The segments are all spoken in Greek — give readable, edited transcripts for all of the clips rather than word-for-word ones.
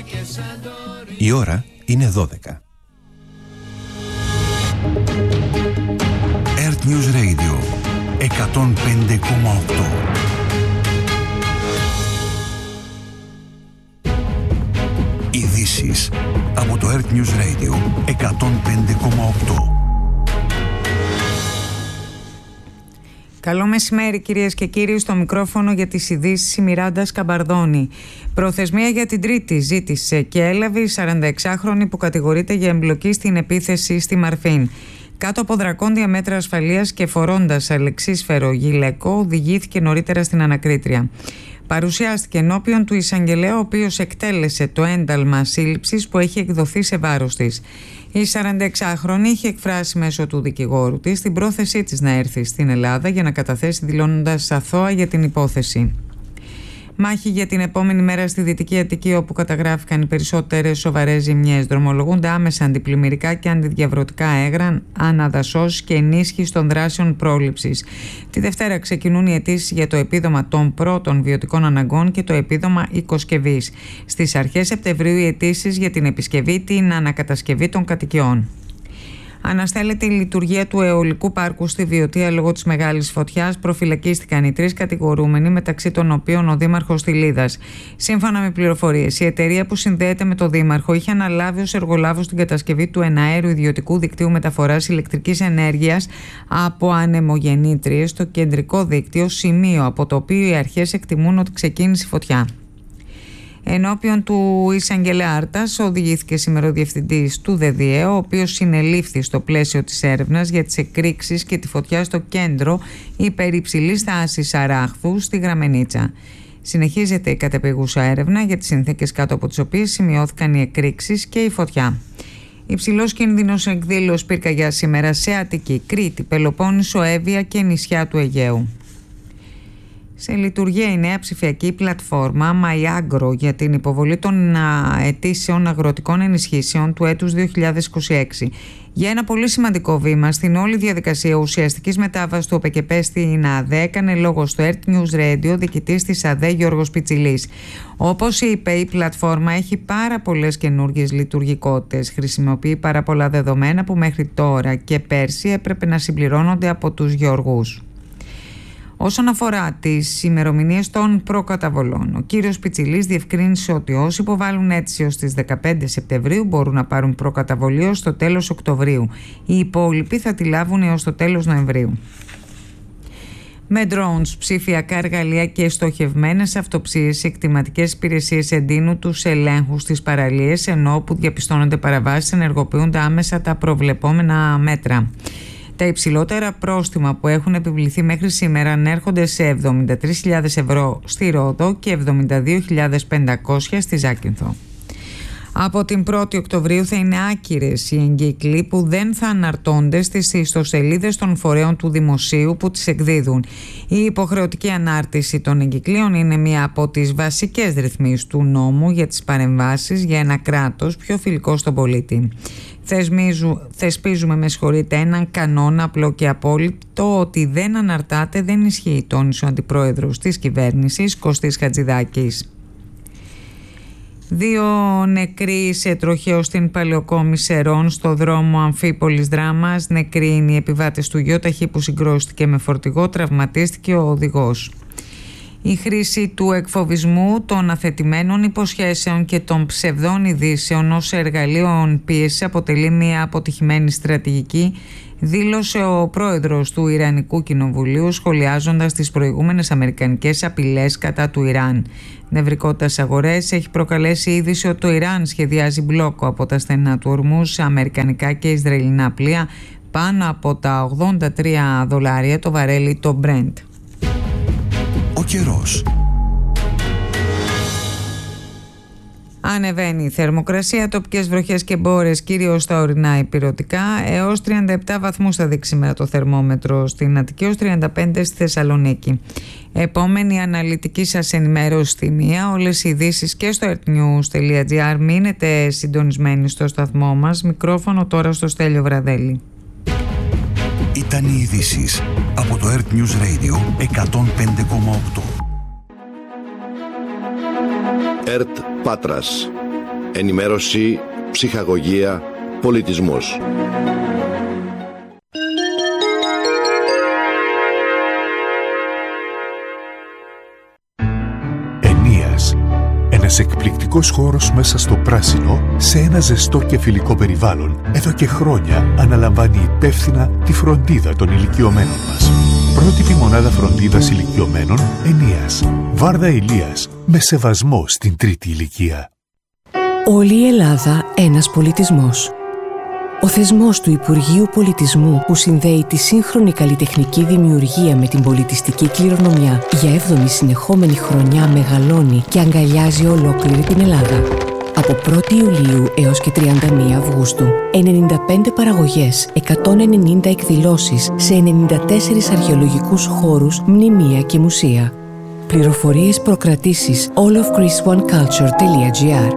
Η ώρα είναι 12. Earth News Radio 105,8. Ειδήσεις από το Earth News Radio 105,8. Καλό μεσημέρι κυρίες και κύριοι, στο μικρόφωνο για τις ειδήσεις η Μιράντα Σκαμπαρδόνη. Προθεσμία για την Τρίτη ζήτησε και έλαβε η 46χρονη που κατηγορείται για εμπλοκή στην επίθεση στη Μαρφίν. Κάτω από δρακόντια μέτρα ασφαλείας και φορώντας αλεξίσφαιρο γυλαίκο, οδηγήθηκε νωρίτερα στην ανακρίτρια. Παρουσιάστηκε ενώπιον του εισαγγελέα, ο οποίος εκτέλεσε το ένταλμα σύλληψης που έχει εκδοθεί σε βάρος της. Η 46χρονη είχε εκφράσει μέσω του δικηγόρου της την πρόθεσή της να έρθει στην Ελλάδα για να καταθέσει δηλώνοντας αθώα για την υπόθεση. Μάχη για την επόμενη μέρα στη Δυτική Αττική, όπου καταγράφηκαν οι περισσότερες σοβαρές ζημιές. Δρομολογούνται άμεσα αντιπλημμυρικά και αντιδιαβρωτικά έγγραφα, αναδασώσεις και ενίσχυση των δράσεων πρόληψης. Τη Δευτέρα ξεκινούν οι αιτήσεις για το επίδομα των πρώτων βιωτικών αναγκών και το επίδομα οικοσκευής. Στις αρχές Σεπτεμβρίου οι αιτήσεις για την επισκευή, την ανακατασκευή των κατοικιών. Αναστέλλεται η λειτουργία του αιωλικού πάρκου στη Βιωτία λόγω της μεγάλης φωτιάς. Προφυλακίστηκαν οι 3 κατηγορούμενοι, μεταξύ των οποίων ο δήμαρχος Τιλίδας. Σύμφωνα με πληροφορίες, η εταιρεία που συνδέεται με το δήμαρχο είχε αναλάβει ως εργολάβος την κατασκευή του εναέριου ιδιωτικού δικτύου μεταφοράς ηλεκτρικής ενέργειας από ανεμογεννήτριες στο κεντρικό δίκτυο, σημείο από το οποίο οι αρχές εκτιμούν ότι ξεκίνησε η φωτιά. Ενώπιον του εισαγγελέα Άρτας οδηγήθηκε σήμερα ο διευθυντής του ΔΔΕ, ο οποίος συνελήφθη στο πλαίσιο της έρευνας για τις εκρήξεις και τη φωτιά στο κέντρο υπερυψηλής τάσης Αράχθου στη Γραμμενίτσα. Συνεχίζεται η κατεπηγούσα έρευνα για τις συνθήκες κάτω από τις οποίες σημειώθηκαν οι εκρήξεις και η φωτιά. Υψηλός κίνδυνος εκδήλωση πυρκαγιάς σήμερα σε Αττική, Κρήτη, Πελοπόννησο, Εύβοια και νησιά του Αιγαίου. Σε λειτουργία η νέα ψηφιακή πλατφόρμα MyAgro για την υποβολή των αιτήσεων αγροτικών ενισχύσεων του έτους 2026. Για ένα πολύ σημαντικό βήμα στην όλη διαδικασία ουσιαστικής μετάβασης του ΟΠΕΚΕΠΕ στην ΑΔΕ έκανε λόγο στο Earth News Radio διοικητής της ΑΔΕ Γιώργος Πιτσιλής. Όπως είπε, η πλατφόρμα έχει πάρα πολλές καινούργιες λειτουργικότητες, χρησιμοποιεί πάρα πολλά δεδομένα που μέχρι τώρα και πέρσι έπρεπε να συμπληρώνονται από τους γεωργούς. Όσον αφορά τις ημερομηνίες των προκαταβολών, ο κύριος Πιτσιλής διευκρίνησε ότι όσοι υποβάλλουν αίτηση ως τις 15 Σεπτεμβρίου μπορούν να πάρουν προκαταβολή ως το τέλος Οκτωβρίου. Οι υπόλοιποι θα τη λάβουν έως το τέλος Νοεμβρίου. Με drones, ψηφιακά εργαλεία και στοχευμένες αυτοψίες, οι εκτιματικές υπηρεσίες εντείνουν τους ελέγχους στις παραλίες, ενώ όπου διαπιστώνονται παραβάσεις ενεργοποιούνται άμεσα τα προβλεπόμενα μέτρα. Τα υψηλότερα πρόστιμα που έχουν επιβληθεί μέχρι σήμερα ανέρχονται σε 73.000 ευρώ στη Ρόδο και 72.500 στη Ζάκυνθο. Από την 1η Οκτωβρίου θα είναι άκυρες οι εγκύκλοι που δεν θα αναρτώνται στις ιστοσελίδες των φορέων του δημοσίου που τις εκδίδουν. Η υποχρεωτική ανάρτηση των εγκυκλίων είναι μία από τις βασικές ρυθμίσεις του νόμου για τις παρεμβάσεις για ένα κράτος πιο φιλικό στον πολίτη. Θεσπίζουμε έναν κανόνα απλό και απόλυτο ότι δεν αναρτάται, δεν ισχύει, τόνισε ο αντιπρόεδρος της κυβέρνησης Κωστής Χατζηδάκης. 2 νεκροί σε τροχαίο στην Παλαιοκόμη Σερών στο δρόμο Αμφίπολης Δράμας. Νεκροί είναι οι επιβάτες του γιοταχή που συγκρούστηκε με φορτηγό, τραυματίστηκε ο οδηγός. Η χρήση του εκφοβισμού, των αθετημένων υποσχέσεων και των ψευδών ειδήσεων ως εργαλείων πίεσης αποτελεί μια αποτυχημένη στρατηγική, δήλωσε ο πρόεδρος του Ιρανικού Κοινοβουλίου σχολιάζοντας τις προηγούμενες αμερικανικές απειλές κατά του Ιράν. Νευρικότητα στις αγορές έχει προκαλέσει η είδηση ότι το Ιράν σχεδιάζει μπλόκο από τα στενά του Ορμούς σε αμερικανικά και ισραηλινά πλοία πάνω από τα $83 το βαρέλι το Brent. Ο καιρός. Ανεβαίνει η θερμοκρασία, τοπικές βροχές και μπόρες κυρίως στα ορεινά ηπειρωτικά. Έως 37 βαθμούς θα δείξει σήμερα το θερμόμετρο στην Αττική, ως 35 στη Θεσσαλονίκη. Επόμενη αναλυτική σας ενημέρωση στη μία. Όλες οι ειδήσεις και στο earthnews.gr. Μείνετε συντονισμένοι στο σταθμό μας. Μικρόφωνο τώρα στο Στέλιο Βραδέλη. Ήταν οι ειδήσεις από το Earth News Radio 105,8. ΕΡΤ Πάτρας Ενημέρωση, ψυχαγωγία, πολιτισμός. Ενίας. Ένας εκπληκτικός χώρος μέσα στο πράσινο, σε ένα ζεστό και φιλικό περιβάλλον, εδώ και χρόνια αναλαμβάνει υπεύθυνα τη φροντίδα των ηλικιωμένων μας. Πρότυπη μονάδα φροντίδας ηλικιωμένων Ενίας. Βάρδα Ηλίας, με σεβασμό στην τρίτη ηλικία. Όλη η Ελλάδα ένας πολιτισμός. Ο θεσμός του Υπουργείου Πολιτισμού που συνδέει τη σύγχρονη καλλιτεχνική δημιουργία με την πολιτιστική κληρονομιά για 7η συνεχόμενη χρονιά μεγαλώνει και αγκαλιάζει ολόκληρη την Ελλάδα. Από 1η Ιουλίου έως και 31 Αυγούστου, 95 παραγωγές, 190 εκδηλώσεις σε 94 αρχαιολογικούς χώρους, μνημεία και μουσεία. Πληροφορίες προκρατήσεις allofchristoneculture.gr.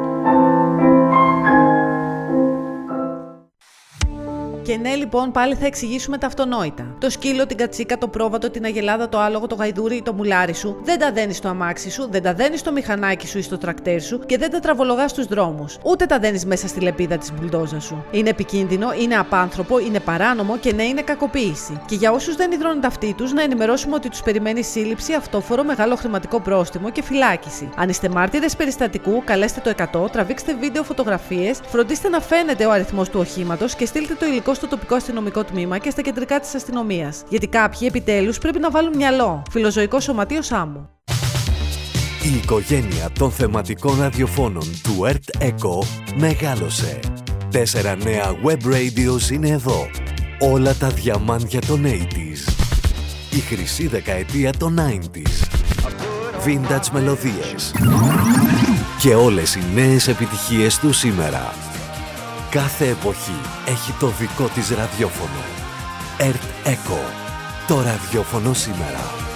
Και ναι, λοιπόν, πάλι θα εξηγήσουμε τα αυτονόητα. Το σκύλο, την κατσίκα, το πρόβατο, την αγελάδα, το άλογο, το γαϊδούρι ή το μουλάρι σου δεν τα δένεις στο αμάξι σου, δεν τα δένεις στο μηχανάκι σου ή στο τρακτέρ σου και δεν τα τραβολογάς στους δρόμους. Ούτε τα δένεις μέσα στη λεπίδα της μπουλντόζα σου. Είναι επικίνδυνο, είναι απάνθρωπο, είναι παράνομο και ναι, είναι κακοποίηση. Και για όσους δεν υδρώνουν τα αυτή τους, να ενημερώσουμε ότι τους περιμένει σύλληψη, αυτόφορο, μεγάλο χρηματικό πρόστιμο και φυλάκιση. Αν είστε μάρτυρες περιστατικού, καλέστε το 100, τραβήξτε βίντεο φωτογραφίες, φροντίστε να φαίνεται ο αριθμός του οχήματος και στείλτε το υλικό στο τοπικό αστυνομικό τμήμα και στα κεντρικά της αστυνομίας. Γιατί κάποιοι επιτέλους πρέπει να βάλουν μυαλό. Φιλοζωικό Σωματείο Σάμου. Η οικογένεια των θεματικών ραδιοφώνων του Earth Echo μεγάλωσε. 4 νέα web radios είναι εδώ. Όλα τα διαμάντια των 80s. Η χρυσή δεκαετία των 90s. Vintage μελωδίες. Και όλες οι νέες επιτυχίες του σήμερα. Κάθε εποχή έχει το δικό της ραδιόφωνο. Earth Echo. Το ραδιόφωνο σήμερα.